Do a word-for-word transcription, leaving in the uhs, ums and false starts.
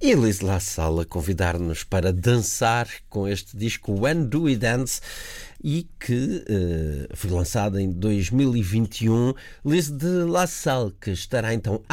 E Liz LaSalle a convidar-nos para dançar com este disco When Do We Dance, e que uh, foi lançado em dois mil e vinte e um. Liz de LaSalle, que estará então